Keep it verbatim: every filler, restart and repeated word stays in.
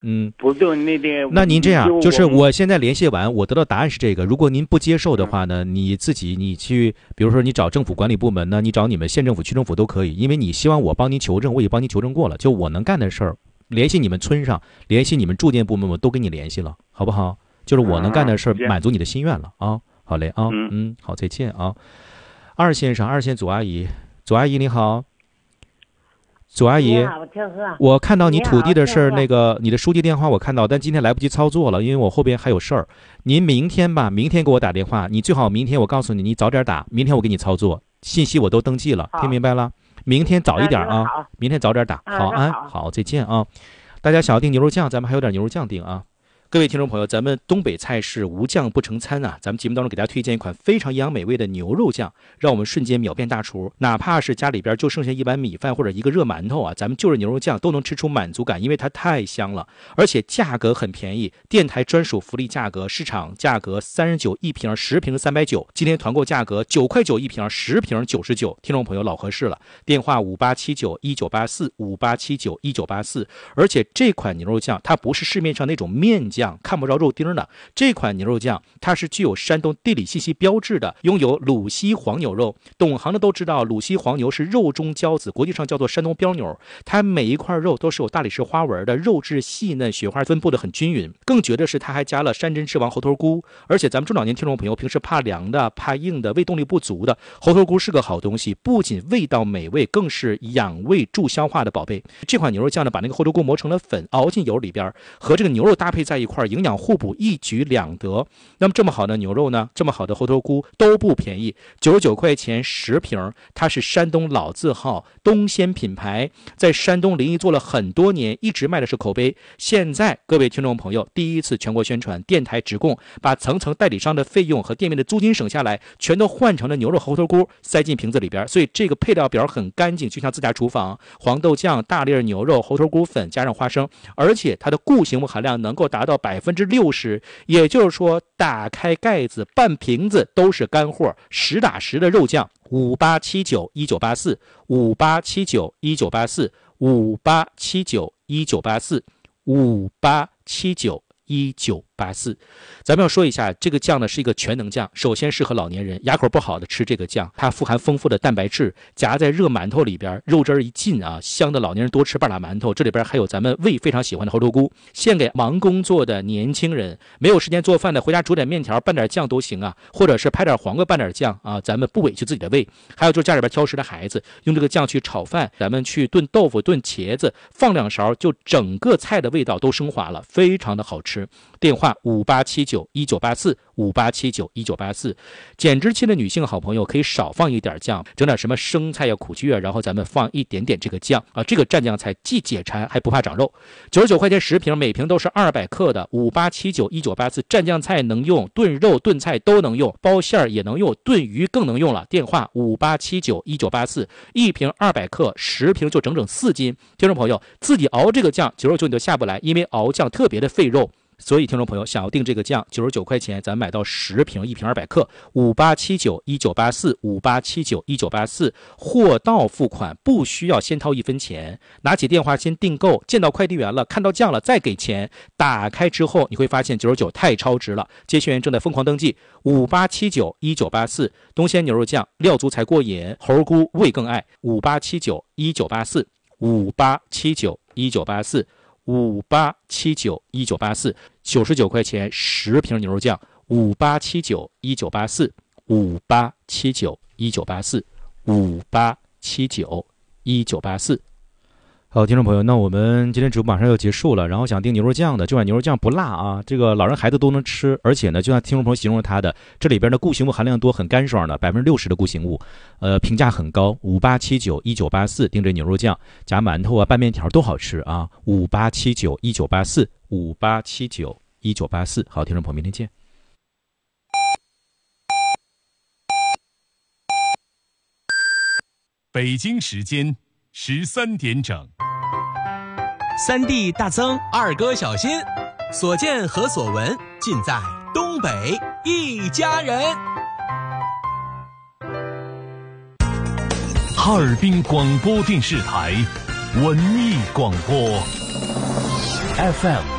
嗯， 不对，那点。 那您这样，就是我现在联系完，我得到答案是这个。如果您不接受的话呢，你自己你去，比如说你找政府管理部门呢，你找你们县政府、区政府都可以，因为你希望我帮您求证，我也帮您求证过了，就我能干的事儿，联系你们村上，联系你们住建部门，我都跟你联系了，好不好？就是我能干的事儿，满足你的心愿了啊。好嘞啊，嗯，好，再见啊。二先生，二线左阿姨，左阿姨你好。左阿姨，我看到你土地的事儿，那个你的书记电话我看到，但今天来不及操作了，因为我后边还有事儿。您明天吧，明天给我打电话，你最好明天我告诉你，你早点打，明天我给你操作，信息我都登记了，听明白了？明天早一点啊，明天早点打。好安，好，再见啊！大家想要订牛肉酱，咱们还有点牛肉酱订啊。各位听众朋友，咱们东北菜是无酱不成餐啊！咱们节目当中给大家推荐一款非常营养美味的牛肉酱，让我们瞬间秒变大厨。哪怕是家里边就剩下一碗米饭或者一个热馒头啊，咱们就着牛肉酱都能吃出满足感，因为它太香了，而且价格很便宜，电台专属福利价格，市场价格三十九一瓶，十瓶三百九，今天团购价格九块九一瓶，十瓶九十九。听众朋友老合适了，电话五八七九一九八四五八七九一九八四。而且这款牛肉酱它不是市面上那种面酱。看不着肉丁的这款牛肉酱，它是具有山东地理信息标志的，拥有鲁西黄牛肉。懂行的都知道，鲁西黄牛是肉中骄子，国际上叫做山东标牛。它每一块肉都是有大理石花纹的，肉质细嫩，雪花分布的很均匀。更绝的是，它还加了山珍之王猴头菇。而且咱们中老年听众朋友平时怕凉的、怕硬的、胃动力不足的，猴头菇是个好东西，不仅味道美味，更是养胃助消化的宝贝。这款牛肉酱呢，把那个猴头菇磨成了粉，熬进油里边，和这个牛肉搭配在一块，营养互补，一举两得。那么这么好的牛肉呢，这么好的猴头菇都不便宜，九十九块钱十瓶。它是山东老字号东鲜品牌，在山东临沂做了很多年，一直卖的是口碑。现在各位听众朋友第一次全国宣传，电台直供，把层层代理商的费用和店面的租金省下来，全都换成了牛肉猴头菇，塞进瓶子里边。所以这个配料表很干净，就像自家厨房。黄豆酱、大粒牛肉、猴头菇粉加上花生，而且它的固形物含量能够达到百分之六十，也就是说打开盖子半瓶子都是干货，实打实的肉酱。五八七九一九八四五八七九一九八四五八七九一九八四五八七九一九八四。咱们要说一下，这个酱呢是一个全能酱，首先适合老年人，牙口不好的吃这个酱，它富含丰富的蛋白质，夹在热馒头里边，肉汁一进啊，香的老年人多吃半拉馒头。这里边还有咱们胃非常喜欢的猴头菇，献给忙工作的年轻人，没有时间做饭的，回家煮点面条拌点酱都行啊，或者是拍点黄瓜拌点酱啊，咱们不委屈自己的胃。还有就是家里边挑食的孩子，用这个酱去炒饭，咱们去炖豆腐、炖茄子，放两勺，就整个菜的味道都升华了，非常的好吃。电话五八七九一九八四五八七九一九八四。减脂期的女性好朋友可以少放一点酱，整点什么生菜呀、苦菊啊，然后咱们放一点点这个酱啊，这个蘸酱菜既解馋还不怕长肉。九十九块钱十瓶，每瓶都是二百克的。五八七九一九八四，蘸酱菜能用，炖肉炖菜都能用，包馅也能用，炖鱼更能用了。电话五八七九一九八四，一瓶二百克，十瓶就整整四斤。听众朋友自己熬这个酱，九十九你都下不来，因为熬酱特别的费肉。所以听众朋友想要订这个酱，九十九块钱咱买到十瓶，一瓶二百克。五八七九一九八四五八七九一九八四，货到付款，不需要先掏一分钱，拿起电话先订购，见到快递员了，看到酱了再给钱。打开之后你会发现九十九太超值了，接线员正在疯狂登记。五八七九一九八四，东鲜牛肉酱，料足才过瘾，猴菇味更爱。五八七九一九八四五八七九一九八四五八七九一九八四，九十九块钱十瓶牛肉酱。五八七九一九八四五八七九一九八四五八七九一九八四。好，听众朋友，那我们今天直播马上要结束了，然后想订牛肉酱的，这碗牛肉酱不辣啊，这个老人孩子都能吃，而且呢，就像听众朋友形容它的，这里边的固形物含量多，很干爽的，百分之六十的固形物，呃，评价很高。五八七九一九八四，订这牛肉酱，夹馒头啊，拌面条都好吃啊。五八七九一九八四，五八七九一九八四。好，听众朋友，明天见。 北京时间十三点整。 三弟大增，二哥小新，所见和所闻尽在东北一家人。 哈尔滨广播电视台文艺广播 F M。